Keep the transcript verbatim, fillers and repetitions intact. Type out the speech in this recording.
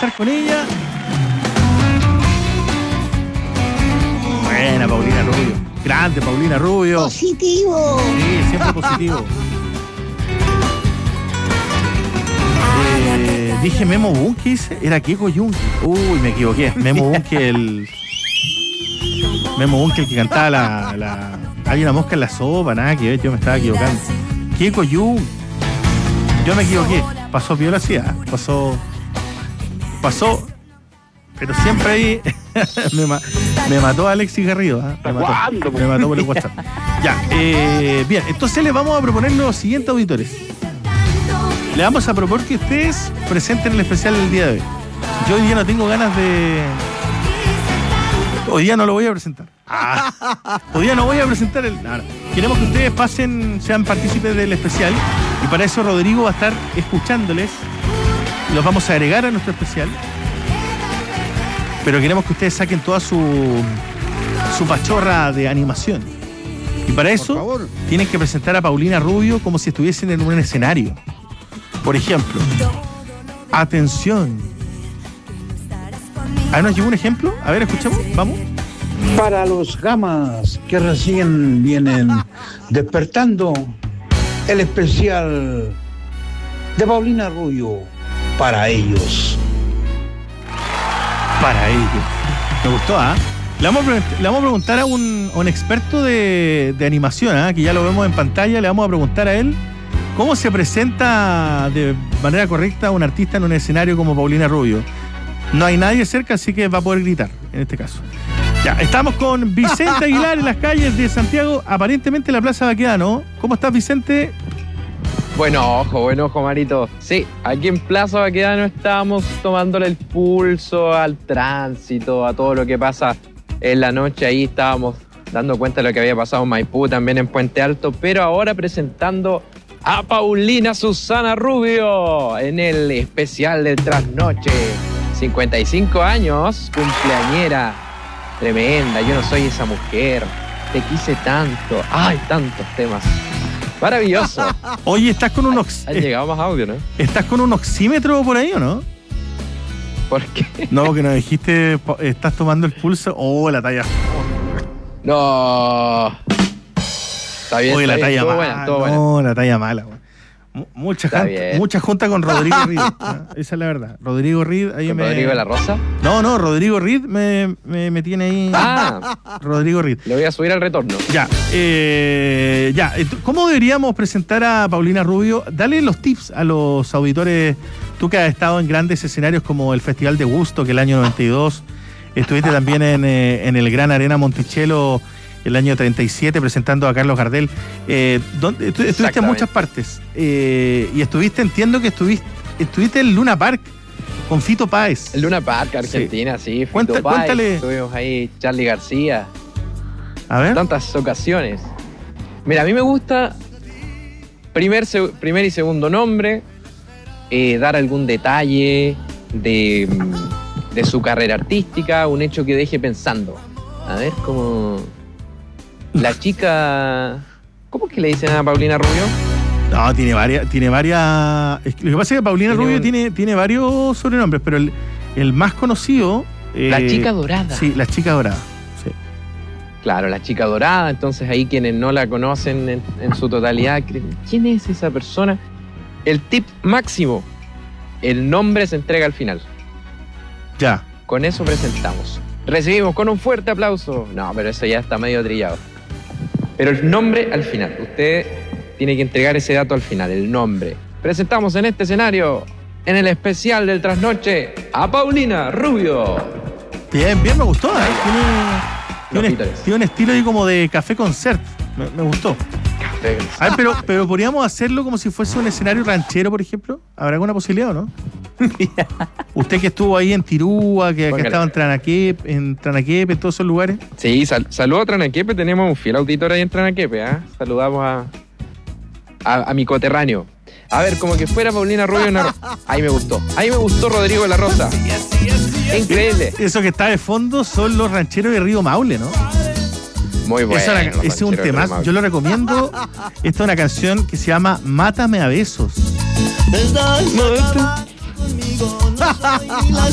estar con ella. Buena Paulina Rubio. Grande Paulina Rubio. Positivo. Sí, siempre positivo. Eh, dije Memo Bunke, dice. Era Keiko Yunque. Uy, me equivoqué. Memo Bunke, el. Memo Bunke, el que cantaba la, la. Hay una mosca en la sopa, nada que ver, yo me estaba equivocando. Keiko Yunque. Yo me equivoqué. Pasó piola así, ¿eh? Pasó. Pasó. Pero siempre ahí. me, ma, me mató Alexis Garrido. ¿eh? Me, mató, me mató por el WhatsApp. Ya, eh, bien, entonces les vamos a proponer los siguientes auditores. Le vamos a proponer que ustedes presenten el especial del día de hoy. Yo hoy día no tengo ganas de... Hoy día no lo voy a presentar. Ah, hoy día no voy a presentar el... No, no. Queremos que ustedes pasen, sean partícipes del especial. Y para eso Rodrigo va a estar escuchándoles. Los vamos a agregar a nuestro especial. Pero queremos que ustedes saquen toda su, su pachorra de animación. Y para eso tienen que presentar a Paulina Rubio como si estuviesen en un escenario. Por ejemplo, atención. A ver, ¿nos llegó un ejemplo? A ver, escuchamos, vamos. Para los gamas que recién vienen despertando, el especial de Paulina Rubio para ellos. Para ellos. Me gustó, ¿ah? ¿eh? Le, vamos a, le vamos a preguntar a un, a un experto de, de animación, ¿ah? ¿eh? Que ya lo vemos en pantalla. Le vamos a preguntar a él cómo se presenta de manera correcta un artista en un escenario como Paulina Rubio. No hay nadie cerca, así que va a poder gritar, en este caso. Ya, estamos con Vicente Aguilar en las calles de Santiago, aparentemente en la Plaza Baquedano. ¿Cómo estás, Vicente? Buen ojo, buen ojo, Marito. Sí, aquí en Plaza Baquedano estábamos tomándole el pulso al tránsito, a todo lo que pasa en la noche. Ahí estábamos dando cuenta de lo que había pasado en Maipú, también en Puente Alto, pero ahora presentando a Paulina Susana Rubio en el especial de Trasnoche. cincuenta y cinco años, cumpleañera, tremenda. Yo no soy esa mujer, te quise tanto. Ay, tantos temas. Maravilloso. Oye, estás con un ox... Ha llegado más audio, ¿no? ¿Estás con un oxímetro por ahí o no? ¿Por qué? No, porque nos dijiste, estás tomando el pulso. Oh, la talla. No. Está bien, Oye, está la bien. talla Todo mala. buena, todo no, buena. la talla mala. Mucha, janta, mucha junta con Rodrigo Reed. ¿no? Esa es la verdad. Rodrigo Reed ahí ¿Con me... Rodrigo de la Rosa? No, no, Rodrigo Reed me, me, me tiene ahí. Ah. Rodrigo Reed. Le voy a subir al retorno. Ya. Eh, ya. ¿Cómo deberíamos presentar a Paulina Rubio? Dale los tips a los auditores. Tú que has estado en grandes escenarios como el Festival de Gusto, que el año noventa y dos. Estuviste también en, eh, en el Gran Arena Monticello el año treinta y siete presentando a Carlos Gardel. Eh, donde, estuviste en muchas partes. Eh, y estuviste, entiendo que estuviste, estuviste en Luna Park con Fito Páez. El Luna Park, Argentina, sí. sí Fito Cuenta, Páez. Cuéntale. Estuvimos ahí, Charly García. A ver. Tantas ocasiones. Mira, a mí me gusta primer, primer y segundo nombre, eh, dar algún detalle de, de su carrera artística, un hecho que deje pensando. A ver, como... La chica... ¿Cómo es que le dicen a Paulina Rubio? No, tiene varias... Tiene varias lo que pasa es que Paulina ¿Tiene Rubio un... tiene, tiene varios sobrenombres, pero el, el más conocido... Eh, la chica dorada. Sí, la chica dorada. Sí. Claro, la chica dorada. Entonces ahí quienes no la conocen en, en su totalidad, ¿quién es esa persona? El tip máximo. El nombre se entrega al final. Ya. Con eso presentamos. Recibimos con un fuerte aplauso. No, pero eso ya está medio trillado. Pero el nombre al final. Usted tiene que entregar ese dato al final, el nombre. Presentamos en este escenario, en el especial del Trasnoche, a Paulina Rubio. Bien, bien, me gustó. ¿eh? Tiene, tiene, un, tiene un estilo ahí como de café concert. Me, me gustó. Café concert. A ver, pero, pero podríamos hacerlo como si fuese un escenario ranchero, por ejemplo. ¿Habrá alguna posibilidad o no? Usted que estuvo ahí en Tirúa, que, que estaba en Tranaquepe, en Tranaquepe, en todos esos lugares. Sí, sal, saludo a Tranaquepe, tenemos un fiel auditor ahí en Tranaquepe, ¿eh? Saludamos a, a, a mi coterráneo. A ver, como que fuera Paulina Rubio. Una... Ahí me gustó, ahí me gustó Rodrigo de la Rosa. Increíble. Eso que está de fondo son los rancheros de Río Maule, ¿no? Muy bueno. Ese es un tema, yo lo recomiendo. Esta es una canción que se llama Mátame a besos. Estás conmigo, no soy la